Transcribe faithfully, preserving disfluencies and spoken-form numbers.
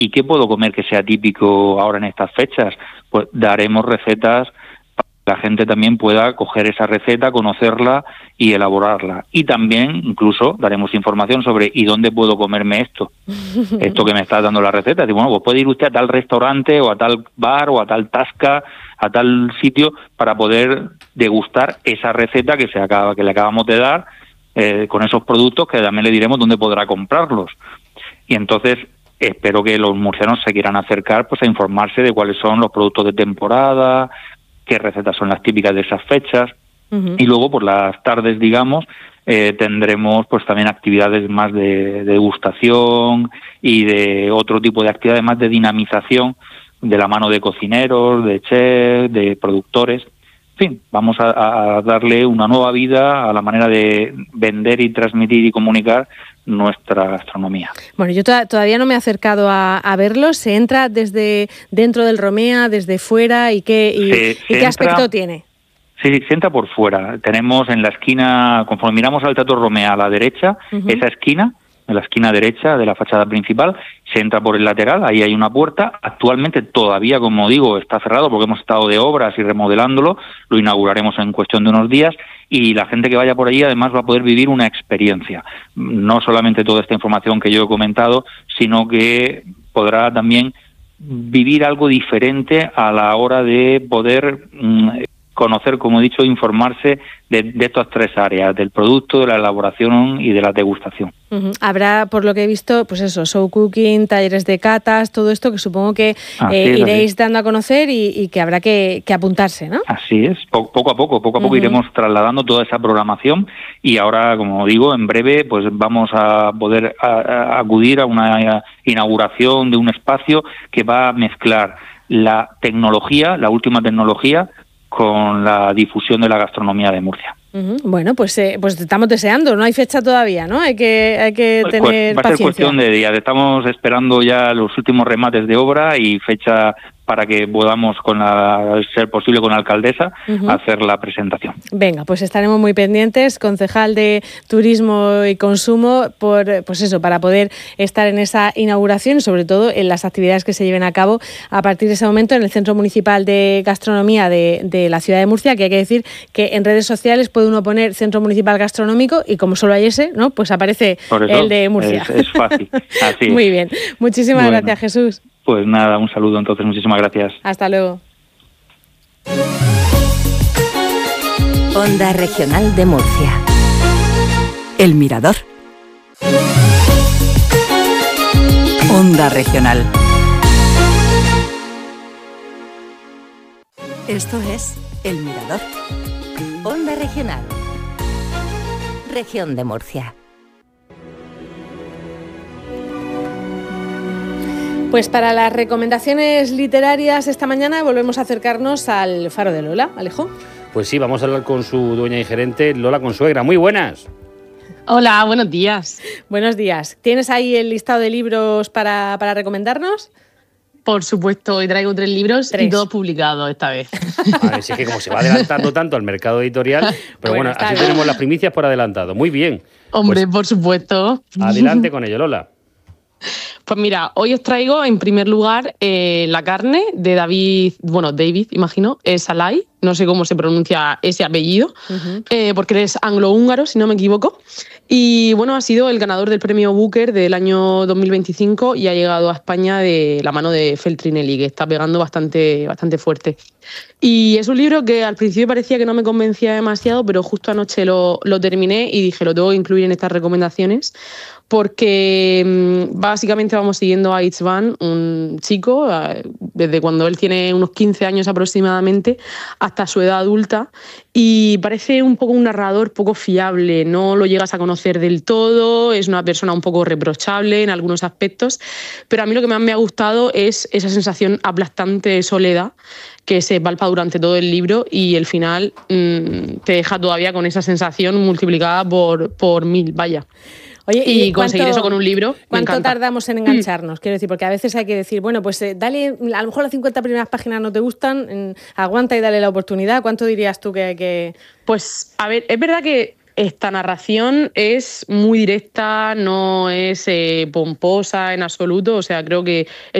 ¿y qué puedo comer que sea típico ahora en estas fechas? Pues daremos recetas para que la gente también pueda coger esa receta, conocerla y elaborarla. Y también incluso daremos información sobre ¿y dónde puedo comerme esto? Esto que me está dando la receta. Digo, bueno, pues puede ir usted a tal restaurante o a tal bar o a tal tasca, a tal sitio para poder degustar esa receta que se acaba, que le acabamos de dar eh, con esos productos, que también le diremos dónde podrá comprarlos. Y entonces espero que los murcianos se quieran acercar pues a informarse de cuáles son los productos de temporada, qué recetas son las típicas de esas fechas. Uh-huh. Y luego por las tardes, digamos, eh, tendremos pues también actividades más de, de degustación y de otro tipo de actividades más de dinamización de la mano de cocineros, de chefs, de productores. En fin, vamos a, a darle una nueva vida a la manera de vender y transmitir y comunicar nuestra gastronomía. Bueno, yo to- todavía no me he acercado a, a verlos. ¿Se entra desde dentro del Romea, desde fuera? ¿Y qué, y, se, ¿y se qué entra, aspecto tiene? Sí, se entra por fuera. Tenemos en la esquina, conforme miramos al Teatro Romea a la derecha, uh-huh. esa esquina, en la esquina derecha de la fachada principal, se entra por el lateral, ahí hay una puerta. Actualmente todavía, como digo, está cerrado porque hemos estado de obras y remodelándolo, lo inauguraremos en cuestión de unos días, y la gente que vaya por allí además va a poder vivir una experiencia. No solamente toda esta información que yo he comentado, sino que podrá también vivir algo diferente a la hora de poder mmm, conocer, como he dicho, informarse de, de estas tres áreas, del producto, de la elaboración y de la degustación. Uh-huh. Habrá, por lo que he visto, pues eso, show cooking, talleres de catas, todo esto que supongo que eh, iréis dando a conocer y, y que habrá que, que apuntarse, ¿no? Así es, po- poco a poco, poco a poco uh-huh. iremos trasladando toda esa programación y ahora, como digo, en breve pues vamos a poder a, a acudir a una inauguración de un espacio que va a mezclar la tecnología, la última tecnología, con la difusión de la gastronomía de Murcia. Uh-huh. Bueno, pues eh, pues estamos deseando, no hay fecha todavía, ¿no? Hay que hay que pues, tener va a ser paciencia. Cuestión de días, estamos esperando ya los últimos remates de obra y fecha para que podamos, con la, ser posible con la alcaldesa, uh-huh. hacer la presentación. Venga, pues estaremos muy pendientes, concejal de Turismo y Consumo, por pues eso, para poder estar en esa inauguración y sobre todo en las actividades que se lleven a cabo a partir de ese momento en el Centro Municipal de Gastronomía de, de la ciudad de Murcia, que hay que decir que en redes sociales puede uno poner Centro Municipal Gastronómico y como solo hay ese, ¿no? Pues aparece el de Murcia. Es, es fácil, así es. Muy bien, muchísimas bueno. gracias, Jesús. Pues nada, un saludo entonces, muchísimas gracias. Hasta luego. Onda Regional de Murcia. El Mirador. Onda Regional. Esto es El Mirador. Onda Regional. Región de Murcia. Pues para las recomendaciones literarias esta mañana volvemos a acercarnos al Faro de Lola. Alejo. Pues sí, vamos a hablar con su dueña y gerente, Lola Consuegra. Muy buenas. Hola, buenos días. Buenos días. ¿Tienes ahí el listado de libros para, para recomendarnos? Por supuesto, hoy traigo tres libros tres. y dos publicados esta vez. A ver, si es que como se va adelantando tanto al mercado editorial, pero bueno, bueno así bien. Tenemos las primicias por adelantado. Muy bien. Hombre, pues, por supuesto. Adelante con ello, Lola. Pues mira, hoy os traigo en primer lugar eh, La carne de David, bueno, David, imagino, Salai, no sé cómo se pronuncia ese apellido, uh-huh. eh, porque él es anglo-húngaro, si no me equivoco. Y bueno, ha sido el ganador del premio Booker del año dos mil veinticinco y ha llegado a España de la mano de Feltrinelli, que está pegando bastante, bastante fuerte. Y es un libro que al principio parecía que no me convencía demasiado, pero justo anoche lo, lo terminé y dije, lo tengo que incluir en estas recomendaciones, porque básicamente vamos siguiendo a Itzvan, un chico, desde cuando él tiene unos quince años aproximadamente hasta su edad adulta, y parece un poco un narrador poco fiable, no lo llegas a conocer del todo, es una persona un poco reprochable en algunos aspectos, pero a mí lo que más me ha gustado es esa sensación aplastante de soledad que se palpa durante todo el libro y el final mmm, te deja todavía con esa sensación multiplicada por, por mil, vaya. Oye, y, y conseguir cuánto, eso con un libro. ¿Cuánto tardamos en engancharnos? Quiero decir, porque a veces hay que decir, bueno, pues eh, dale, a lo mejor las cincuenta primeras páginas no te gustan, en, aguanta y dale la oportunidad. ¿Cuánto dirías tú que hay que...? Pues, a ver, es verdad que esta narración es muy directa, no es eh, pomposa en absoluto, o sea, creo que es